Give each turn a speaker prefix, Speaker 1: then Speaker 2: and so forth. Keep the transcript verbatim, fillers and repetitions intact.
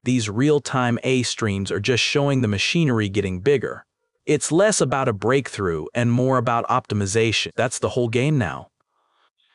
Speaker 1: these real-time A streams are just showing the machinery getting bigger. It's less about a breakthrough and more about optimization. That's the whole game now.